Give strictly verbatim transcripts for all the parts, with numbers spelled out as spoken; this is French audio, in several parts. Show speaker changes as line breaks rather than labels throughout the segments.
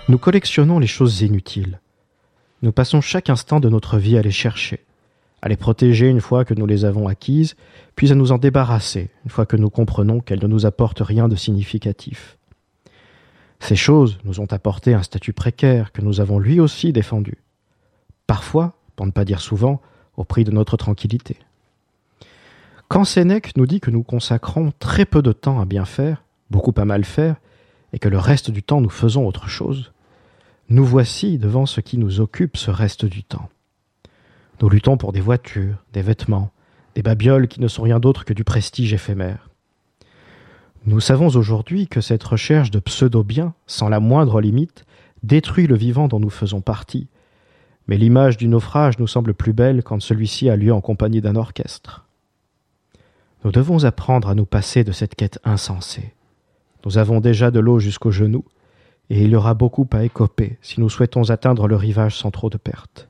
Nous collectionnons les choses inutiles. Nous passons chaque instant de notre vie à les chercher, à les protéger une fois que nous les avons acquises, puis à nous en débarrasser une fois que nous comprenons qu'elles ne nous apportent rien de significatif. Ces choses nous ont apporté un statut précaire que nous avons lui aussi défendu. Parfois, pour ne pas dire souvent, au prix de notre tranquillité. Quand Sénèque nous dit que nous consacrons très peu de temps à bien faire, beaucoup à mal faire, et que le reste du temps nous faisons autre chose, nous voici devant ce qui nous occupe ce reste du temps. Nous luttons pour des voitures, des vêtements, des babioles qui ne sont rien d'autre que du prestige éphémère. Nous savons aujourd'hui que cette recherche de pseudo-biens, sans la moindre limite, détruit le vivant dont nous faisons partie, mais l'image du naufrage nous semble plus belle quand celui-ci a lieu en compagnie d'un orchestre. Nous devons apprendre à nous passer de cette quête insensée. Nous avons déjà de l'eau jusqu'aux genoux, et il y aura beaucoup à écoper si nous souhaitons atteindre le rivage sans trop de pertes.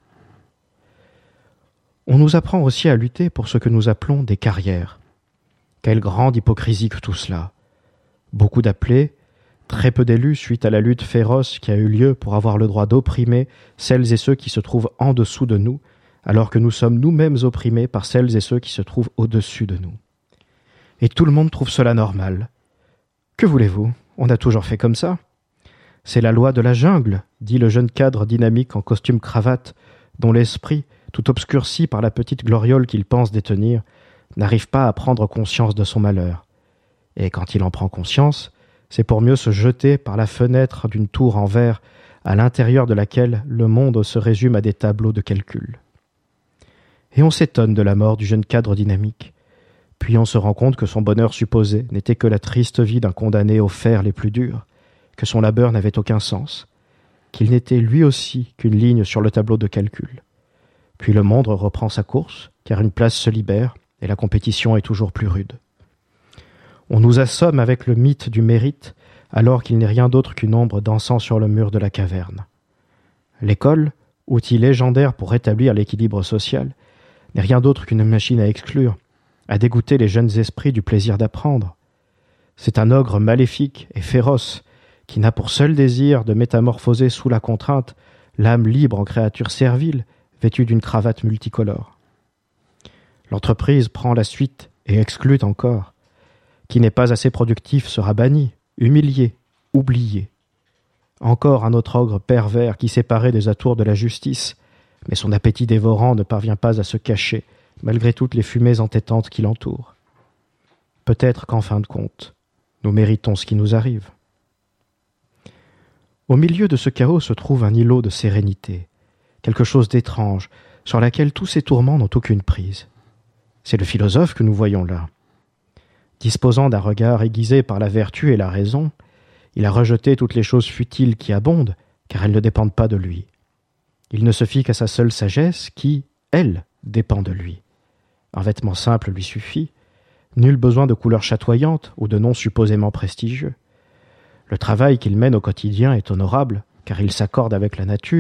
On nous apprend aussi à lutter pour ce que nous appelons des carrières. Quelle grande hypocrisie que tout cela! Beaucoup d'appelés, très peu d'élus suite à la lutte féroce qui a eu lieu pour avoir le droit d'opprimer celles et ceux qui se trouvent en dessous de nous, alors que nous sommes nous-mêmes opprimés par celles et ceux qui se trouvent au-dessus de nous. Et tout le monde trouve cela normal. Que voulez-vous? On a toujours fait comme ça. C'est la loi de la jungle, dit le jeune cadre dynamique en costume cravate, dont l'esprit, tout obscurci par la petite gloriole qu'il pense détenir, n'arrive pas à prendre conscience de son malheur. Et quand il en prend conscience, c'est pour mieux se jeter par la fenêtre d'une tour en verre à l'intérieur de laquelle le monde se résume à des tableaux de calcul. Et on s'étonne de la mort du jeune cadre dynamique. Puis on se rend compte que son bonheur supposé n'était que la triste vie d'un condamné aux fers les plus durs, que son labeur n'avait aucun sens, qu'il n'était lui aussi qu'une ligne sur le tableau de calcul. Puis le monde reprend sa course, car une place se libère et la compétition est toujours plus rude. On nous assomme avec le mythe du mérite, alors qu'il n'est rien d'autre qu'une ombre dansant sur le mur de la caverne. L'école, outil légendaire pour rétablir l'équilibre social, n'est rien d'autre qu'une machine à exclure, à dégoûter les jeunes esprits du plaisir d'apprendre. C'est un ogre maléfique et féroce qui n'a pour seul désir de métamorphoser sous la contrainte l'âme libre en créature servile, vêtue d'une cravate multicolore. L'entreprise prend la suite et exclut encore. Qui n'est pas assez productif sera banni, humilié, oublié. Encore un autre ogre pervers qui s'est paré des atours de la justice, mais son appétit dévorant ne parvient pas à se cacher, malgré toutes les fumées entêtantes qui l'entourent. Peut-être qu'en fin de compte, nous méritons ce qui nous arrive. Au milieu de ce chaos se trouve un îlot de sérénité, quelque chose d'étrange, sur laquelle tous ces tourments n'ont aucune prise. C'est le philosophe que nous voyons là. Disposant d'un regard aiguisé par la vertu et la raison, il a rejeté toutes les choses futiles qui abondent, car elles ne dépendent pas de lui. Il ne se fie qu'à sa seule sagesse qui, elle, dépend de lui. Un vêtement simple lui suffit, nul besoin de couleurs chatoyantes ou de noms supposément prestigieux. Le travail qu'il mène au quotidien est honorable, car il s'accorde avec la nature